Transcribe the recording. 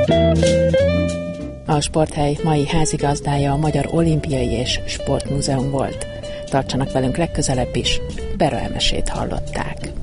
A Sporthely mai házigazdája a Magyar Olimpiai és Sportmúzeum volt. Tartsanak velünk legközelebb is, Bera Emesét hallották.